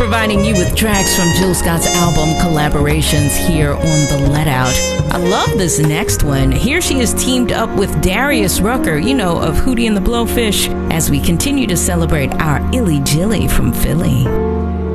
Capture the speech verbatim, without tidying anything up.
providing you with tracks from Jill Scott's album Collaborations here on The Let Out. I love this next one. Here she is teamed up with Darius Rucker, you know, of Hootie and the Blowfish, as we continue to celebrate our Illy Jilly from Philly.